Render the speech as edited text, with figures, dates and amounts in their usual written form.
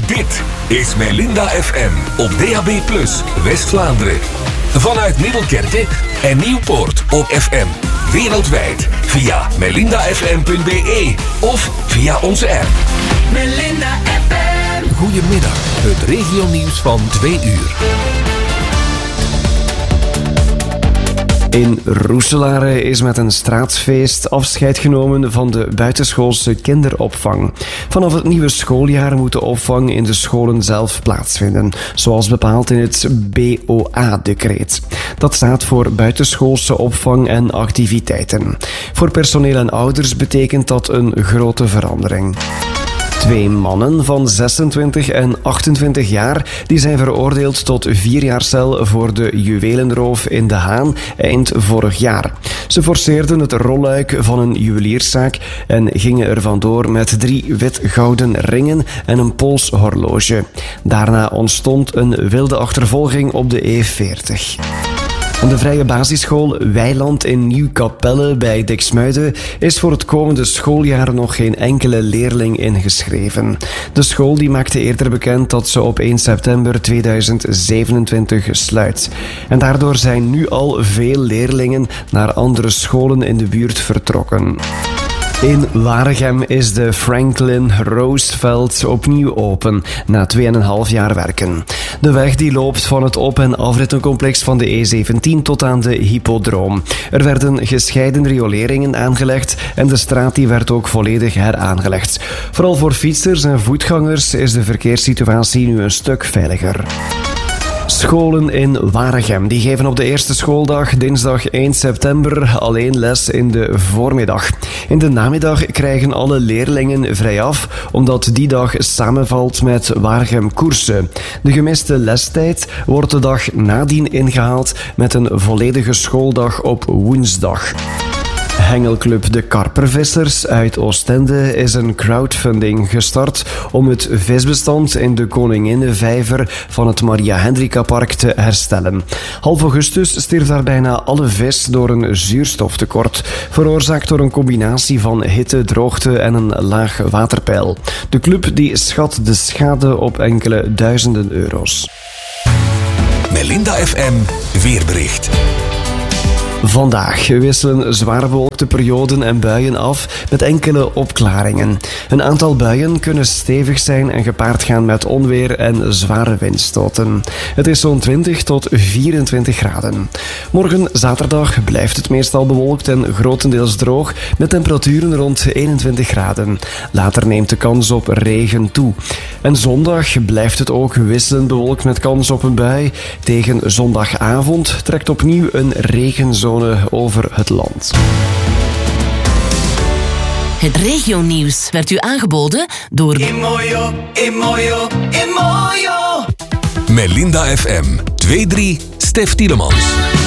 Dit is Melinda FM op DAB+ West-Vlaanderen. Vanuit Middelkerke en Nieuwpoort op FM. Wereldwijd via melindafm.be of via onze app. Melinda FM. Goedemiddag, het regionieuws van 2 uur. In Roeselare is met een straatfeest afscheid genomen van de buitenschoolse kinderopvang. Vanaf het nieuwe schooljaar moet de opvang in de scholen zelf plaatsvinden, zoals bepaald in het BOA-decreet. Dat staat voor buitenschoolse opvang en activiteiten. Voor personeel en ouders betekent dat een grote verandering. 2 mannen van 26 en 28 jaar die zijn veroordeeld tot 4 jaar cel voor de juwelenroof in De Haan eind vorig jaar. Ze forceerden het rolluik van een juwelierszaak en gingen er vandoor met 3 wit-gouden ringen en een polshorloge. Daarna ontstond een wilde achtervolging op de E40. En de vrije basisschool Weiland in Nieuw-Kapelle bij Diksmuiden is voor het komende schooljaar nog geen enkele leerling ingeschreven. De school die maakte eerder bekend dat ze op 1 september 2027 sluit. En daardoor zijn nu al veel leerlingen naar andere scholen in de buurt vertrokken. In Waregem is de Franklin Roosevelt opnieuw open, na 2,5 jaar werken. De weg die loopt van het op- en afrittencomplex van de E17 tot aan de Hippodroom. Er werden gescheiden rioleringen aangelegd en de straat die werd ook volledig heraangelegd. Vooral voor fietsers en voetgangers is de verkeerssituatie nu een stuk veiliger. Scholen in Waregem die geven op de eerste schooldag, dinsdag 1 september, alleen les in de voormiddag. In de namiddag krijgen alle leerlingen vrij af, omdat die dag samenvalt met Waregem Koersen. De gemiste lestijd wordt de dag nadien ingehaald met een volledige schooldag op woensdag. Hengelclub De Karpervissers uit Oostende is een crowdfunding gestart om het visbestand in de Koninginnenvijver van het Maria Hendrika Park te herstellen. Half augustus stierf daar bijna alle vis door een zuurstoftekort, veroorzaakt door een combinatie van hitte, droogte en een laag waterpeil. De club die schat de schade op enkele duizenden euro's. Melinda FM weerbericht. Vandaag wisselen zwaar bewolkte perioden en buien af met enkele opklaringen. Een aantal buien kunnen stevig zijn en gepaard gaan met onweer en zware windstoten. Het is zo'n 20 tot 24 graden. Morgen zaterdag blijft het meestal bewolkt en grotendeels droog met temperaturen rond 21 graden. Later neemt de kans op regen toe. En zondag blijft het ook wisselend bewolkt met kans op een bui. Tegen zondagavond trekt opnieuw een regenzone over het land. Het regionieuws werd u aangeboden door Imoyo, Imoyo, Imoyo. Melinda FM 2-3 Stef Tielemans.